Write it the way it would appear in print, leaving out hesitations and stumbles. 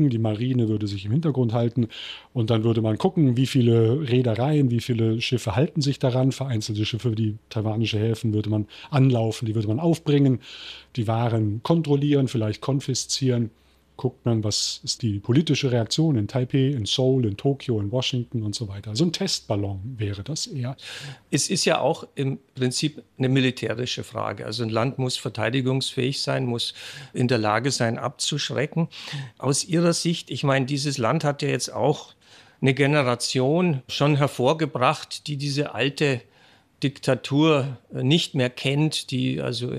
gucken, die Marine würde sich im Hintergrund halten und dann würde man gucken, wie viele Reedereien, wie viele Schiffe halten sich daran. Vereinzelte Schiffe, die taiwanische Häfen würde man anlaufen, die würde man aufbringen, die Waren kontrollieren, vielleicht konfiszieren. Guckt man, was ist die politische Reaktion in Taipei, in Seoul, in Tokio, in Washington und so weiter. Also ein Testballon wäre das eher. Es ist ja auch im Prinzip eine militärische Frage. Also ein Land muss verteidigungsfähig sein, muss in der Lage sein, abzuschrecken. Aus Ihrer Sicht, ich meine, dieses Land hat ja jetzt auch eine Generation schon hervorgebracht, die diese alte Diktatur nicht mehr kennt, die also